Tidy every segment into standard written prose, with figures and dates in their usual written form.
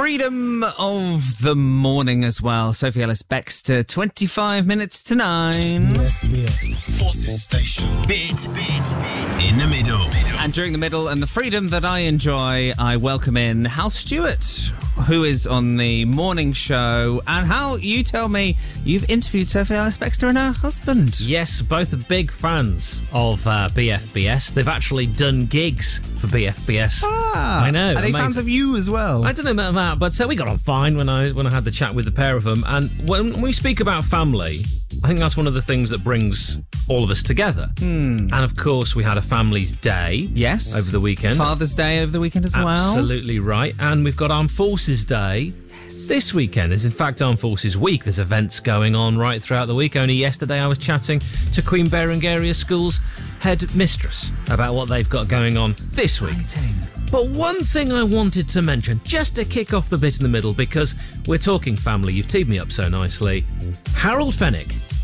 freedom of the morning as well. Sophie Ellis-Bextor, 25 minutes to 9. Forces Station. Bit in the middle. And during the middle and the freedom that I enjoy, I welcome in Hal Stewart, who is on the morning show. And Hal, you tell me you've interviewed Sophie Ellis-Bextor and her husband. Yes, both are big fans of BFBS. They've actually done gigs for BFBS. I know. Are they fans of you as well? I don't know about that, but we got on fine when I had the chat with the pair of them. And when we speak about family, I think that's one of the things that brings all of us together. And of course, we had a family's day. Yes. Over the weekend. Father's Day over the weekend as well. Absolutely right. And we've got Armed Forces Day. This weekend is in fact Armed Forces Week. There's events going on right throughout the week. Only yesterday I was chatting to Queen Berengaria School's head mistress about what they've got going on this week. But one thing I wanted to mention, just to kick off the bit in the middle, because we're talking family, you've teed me up so nicely. Harold Fenwick,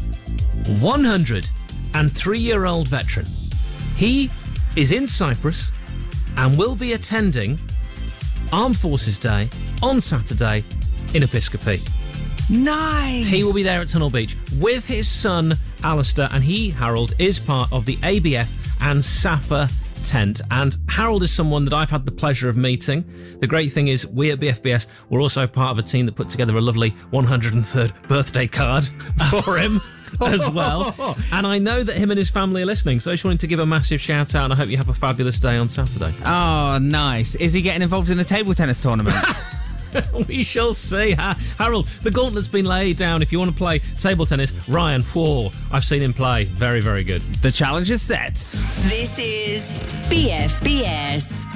103-year-old veteran. He is in Cyprus and will be attending Armed Forces Day on Saturday in Episcopi. Nice! He will be there at Tunnel Beach with his son, Alistair, and he, Harold, is part of the ABF and SAFA tent. And Harold is someone that I've had the pleasure of meeting. The great thing is, we at BFBS were also part of a team that put together a lovely 103rd birthday card for him. As well. And I know that him and his family are listening, so I just wanted to give a massive shout out, and I hope you have a fabulous day on Saturday. Oh, nice. Is he getting involved in the table tennis tournament? We shall see. Harold, the gauntlet's been laid down. If you want to play table tennis, Ryan, whoa, I've seen him play. Very, very good. The challenge is set. This is BFBS.